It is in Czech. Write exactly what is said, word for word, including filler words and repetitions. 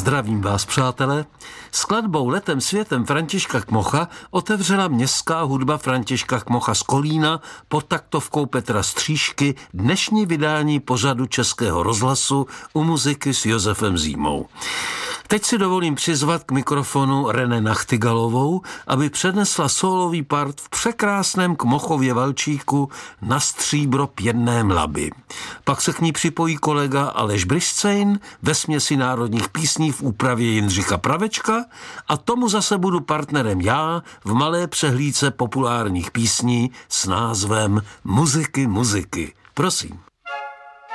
Zdravím vás, přátelé. Skladbou Letem světem Františka Kmocha otevřela městská hudba Františka Kmocha z Kolína pod taktovkou Petra Střížky dnešní vydání pořadu Českého rozhlasu U muziky s Josefem Zímou. Teď si dovolím přizvat k mikrofonu René Nachtigalovou, aby přednesla sólový part v překrásném Kmochově valčíku Na stříbro pěnné mlaby. Pak se k ní připojí kolega Aleš Briscejn ve směsi národních písní v úpravě Jindřicha Pravečka a tomu zase budu partnerem já v malé přehlídce populárních písní s názvem Muziky, muziky. Prosím.